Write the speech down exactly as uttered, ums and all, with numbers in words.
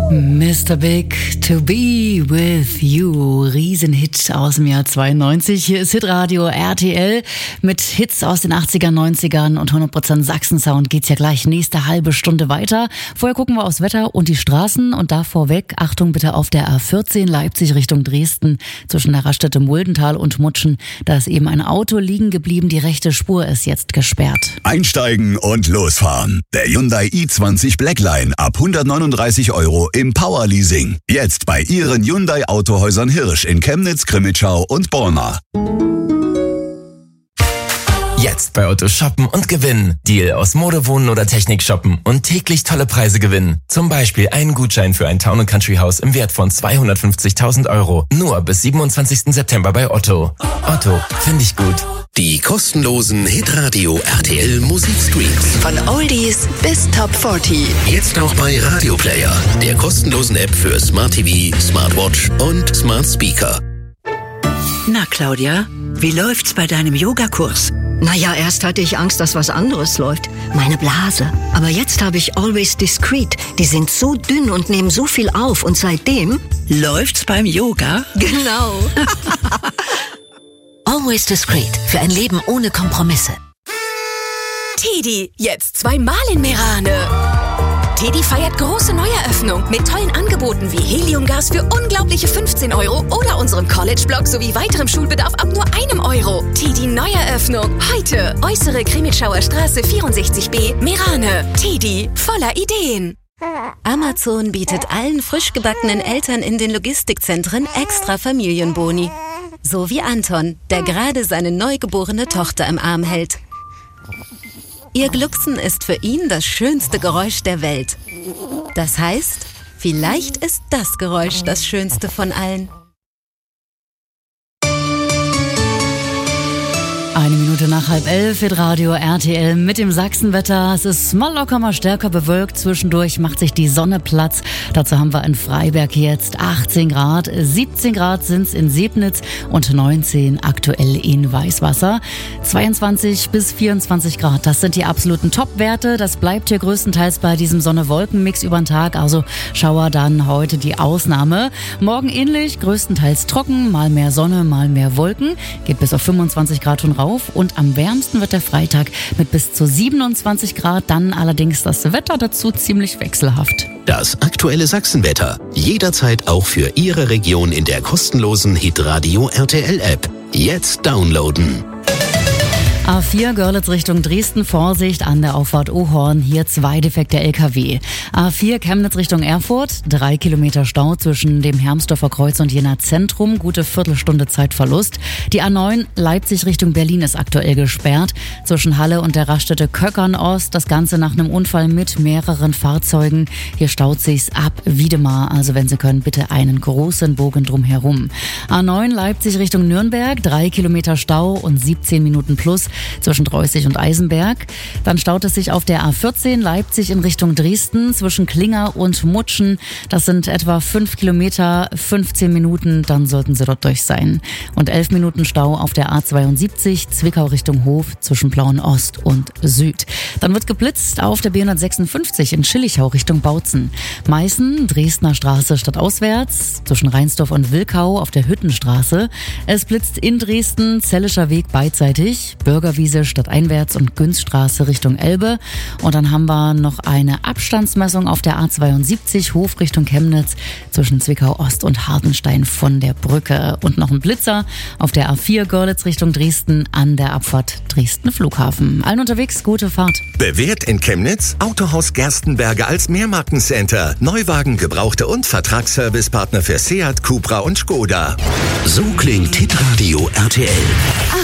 Mister Big, To Be With You, Riesenhit aus dem Jahr zweiundneunzig. Hier ist Hitradio R T L mit Hits aus den achtzigern, neunzigern und hundert Prozent Sachsen-Sound geht's ja gleich nächste halbe Stunde weiter. Vorher gucken wir aufs Wetter und die Straßen und da vorweg, Achtung bitte auf der A vierzehn Leipzig Richtung Dresden zwischen der Raststätte Muldental und Mutschen. Da ist eben ein Auto liegen geblieben, die rechte Spur ist jetzt gesperrt. Einsteigen und losfahren. Der Hyundai i zwanzig Blackline ab hundertneununddreißig Euro im Powerleasing. Jetzt bei Ihren Hyundai Autohäusern Hirsch in Chemnitz, Crimmitschau und Borna. Jetzt bei Otto shoppen und gewinnen. Deal aus Mode, Wohnen oder Technik shoppen und täglich tolle Preise gewinnen. Zum Beispiel einen Gutschein für ein Town- und Country Haus im Wert von zweihundertfünfzigtausend Euro. Nur bis siebenundzwanzigsten September bei Otto. Otto, finde ich gut. Die kostenlosen Hitradio R T L Musikstreams. Von Oldies bis Top vierzig. Jetzt auch bei Radio Player, der kostenlosen App für Smart T V, Smartwatch und Smart Speaker. Na Claudia, wie läuft's bei deinem Yogakurs? Naja, erst hatte ich Angst, dass was anderes läuft. Meine Blase. Aber jetzt habe ich Always Discreet. Die sind so dünn und nehmen so viel auf. Und seitdem... Läuft's beim Yoga? Genau. Always Discreet. Für ein Leben ohne Kompromisse. Teddy, jetzt zweimal in Merane. Teddy feiert große Neueröffnung mit tollen Angeboten wie Heliumgas für unglaubliche fünfzehn Euro oder unserem College-Blog sowie weiterem Schulbedarf ab nur einem Euro. Teddy Neueröffnung. Heute. Äußere Krimitschauer Straße vierundsechzig b, Merane. Teddy, voller Ideen. Amazon bietet allen frisch gebackenen Eltern in den Logistikzentren extra Familienboni. So wie Anton, der gerade seine neugeborene Tochter im Arm hält. Ihr Glucksen ist für ihn das schönste Geräusch der Welt. Das heißt, vielleicht ist das Geräusch das schönste von allen. Eine Minute nach halb elf wird Radio R T L mit dem Sachsenwetter. Es ist mal locker, mal stärker bewölkt. Zwischendurch macht sich die Sonne Platz. Dazu haben wir in Freiberg jetzt achtzehn Grad. siebzehn Grad sind's in Sebnitz und neunzehn aktuell in Weißwasser. zweiundzwanzig bis vierundzwanzig Grad, das sind die absoluten Top-Werte. Das bleibt hier größtenteils bei diesem Sonne-Wolken-Mix über den Tag. Also Schauer dann heute die Ausnahme. Morgen ähnlich, größtenteils trocken. Mal mehr Sonne, mal mehr Wolken. Geht bis auf fünfundzwanzig Grad schon rauf. Und am wärmsten wird der Freitag mit bis zu siebenundzwanzig Grad. Dann allerdings das Wetter dazu ziemlich wechselhaft. Das aktuelle Sachsenwetter. Jederzeit auch für Ihre Region in der kostenlosen Hitradio R T L App. Jetzt downloaden. A vier Görlitz Richtung Dresden, Vorsicht an der Auffahrt Ohorn, hier zwei defekte L K W. A vier Chemnitz Richtung Erfurt, drei Kilometer Stau zwischen dem Hermsdorfer Kreuz und Jena Zentrum, gute Viertelstunde Zeitverlust. Die A neun Leipzig Richtung Berlin ist aktuell gesperrt, zwischen Halle und der Raststätte Köckern Ost, das Ganze nach einem Unfall mit mehreren Fahrzeugen. Hier staut sich's ab Wiedemar, also wenn Sie können, bitte einen großen Bogen drumherum. A neun Leipzig Richtung Nürnberg, drei Kilometer Stau und siebzehn Minuten plus zwischen Dreußig und Eisenberg. Dann staut es sich auf der A vierzehn Leipzig in Richtung Dresden zwischen Klinger und Mutschen. Das sind etwa fünf Kilometer, fünfzehn Minuten, dann sollten Sie dort durch sein. Und elf Minuten Stau auf der A zweiundsiebzig Zwickau Richtung Hof zwischen Plauen Ost und Süd. Dann wird geblitzt auf der B hundertsechsundfünfzig in Schillichau Richtung Bautzen. Meißen, Dresdner Straße stadtauswärts zwischen Rheinsdorf und Wilkau auf der Hüttenstraße. Es blitzt in Dresden, Zellischer Weg beidseitig, Bürgerwiese stadteinwärts und Günzstraße Richtung Elbe. Und dann haben wir noch eine Abstandsmessung auf der A zweiundsiebzig Hof Richtung Chemnitz zwischen Zwickau Ost und Hartenstein von der Brücke. Und noch ein Blitzer auf der A vier Görlitz Richtung Dresden an der Abfahrt Dresden Flughafen. Allen unterwegs, gute Fahrt. Bewährt in Chemnitz? Autohaus Gerstenberger als Mehrmarkencenter. Neuwagen, Gebrauchte und Vertragsservicepartner für Seat, Cupra und Skoda. So klingt Hitradio R T L.